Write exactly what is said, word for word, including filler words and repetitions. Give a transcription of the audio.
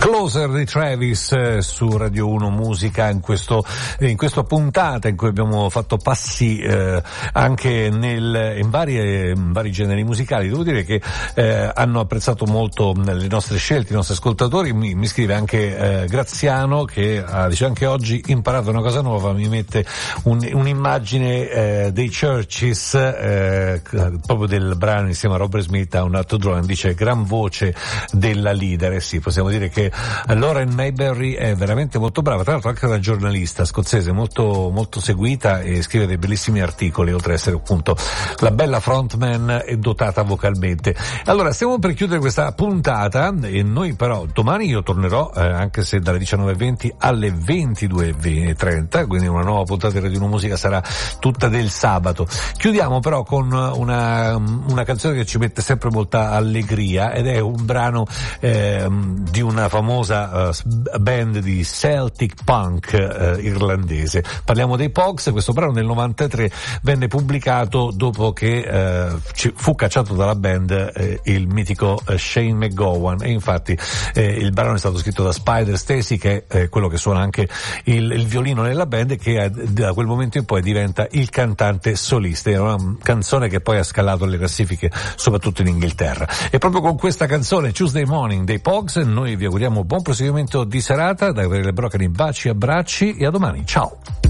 Closer di Travis eh, su Radio uno Musica in questo in questa puntata in cui abbiamo fatto passi eh, anche nel in varie in vari generi musicali. Devo dire che eh, hanno apprezzato molto le nostre scelte, i nostri ascoltatori. Mi, mi scrive anche eh, Graziano che ah, dice anche oggi imparato una cosa nuova, mi mette un, un'immagine eh, dei Churches eh, proprio del brano insieme a Robert Smith a un altro drone, dice gran voce della leader. E sì, possiamo dire che Lauren Mayberry è veramente molto brava, tra l'altro anche una giornalista scozzese molto molto seguita e scrive dei bellissimi articoli, oltre ad essere appunto la bella frontman e dotata vocalmente. Allora stiamo per chiudere questa puntata e noi però domani io tornerò eh, anche se dalle diciannove e venti alle ventidue e trenta, quindi una nuova puntata di Radio uno Musica sarà tutta del sabato. Chiudiamo però con una, una canzone che ci mette sempre molta allegria ed è un brano eh, di una famosa uh, band di Celtic punk uh, irlandese. Parliamo dei Pogues. Questo brano nel novantatré venne pubblicato dopo che uh, ci fu cacciato dalla band uh, il mitico uh, Shane McGowan, e infatti uh, il brano è stato scritto da Spider Stacy, che è uh, quello che suona anche il, il violino nella band e che uh, da quel momento in poi diventa il cantante solista. È una canzone che poi ha scalato le classifiche soprattutto in Inghilterra. E proprio con questa canzone Tuesday Morning dei Pogues noi vi auguriamo buon proseguimento di serata. Da Gabriele Brocani baci, abbracci e a domani. Ciao.